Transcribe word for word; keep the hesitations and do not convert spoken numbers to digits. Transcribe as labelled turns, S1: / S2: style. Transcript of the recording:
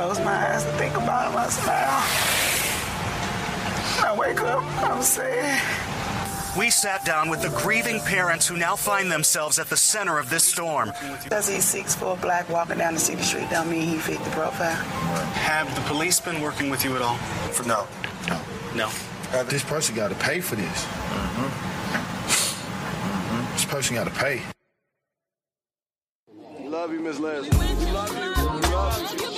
S1: close my eyes and think about him, I smile. When I wake up, I'm sad.
S2: We sat down with the grieving parents who now find themselves at the center of this storm.
S1: Because he's six foot black walking down the city street don't mean he fit the profile.
S2: Have the police been working with you at all?
S3: For no.
S2: No. No.
S3: Uh, this person got to pay for this. Mm-hmm. Mm-hmm. This person got to pay.
S4: Love you, Miss Leslie. Love you. Love you.